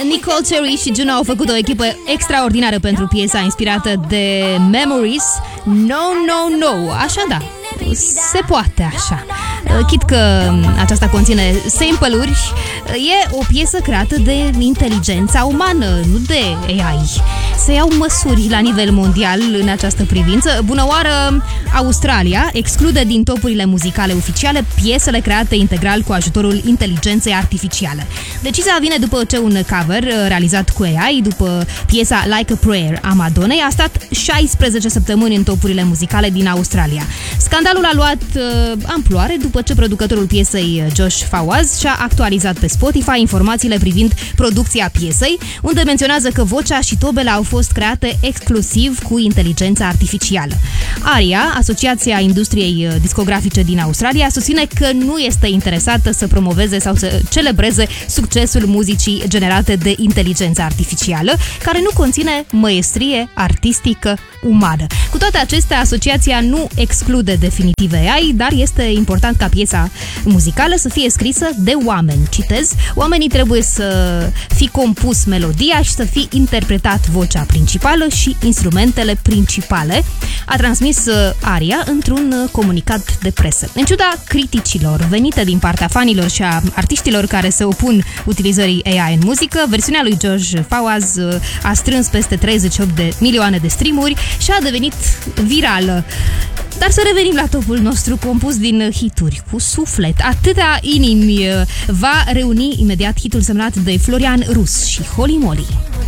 Nicole Cherry și Juno au făcut o echipă extraordinară pentru piesa inspirată de Memories. No, no, no. Așa da, se poate așa. Chit că aceasta conține sample-uri, e o piesă creată de inteligența umană, nu de AI. Se iau măsuri la nivel mondial în această privință. Bunăoară, Australia exclude din topurile muzicale oficiale piesele create integral cu ajutorul inteligenței artificiale. Decizia vine după ce un cover realizat cu AI, după piesa Like a Prayer a Madonnei, a stat 16 săptămâni în topurile muzicale din Australia. Scandalul a luat amploare după ce producătorul piesei Josh Fawaz și-a actualizat pe Spotify informațiile privind producția piesei, unde menționează că vocea și tobele au fost create exclusiv cu inteligența artificială. ARIA, Asociația Industriei Discografice din Australia, susține că nu este interesată să promoveze sau să celebreze succesul muzicii generate de inteligența artificială, care nu conține măiestrie artistică umană. Cu toate acestea, asociația nu exclude definitiv AI, dar este important ca piesa muzicală să fie scrisă de oameni. Citez, oamenii trebuie să fi compus melodia și să fi interpretat vocea principală și instrumentele principale, a transmis ARIA într-un comunicat de presă. În ciuda criticilor venite din partea fanilor și a artiștilor care se opun utilizării AI în muzică, versiunea lui Josh Fawaz a strâns peste 38 de milioane de streamuri și a devenit virală. Dar să revenim la topul nostru compus din hituri cu suflet. Atâtea inimi va reuni imediat hitul semnat de Florian Rus și Holy Moly.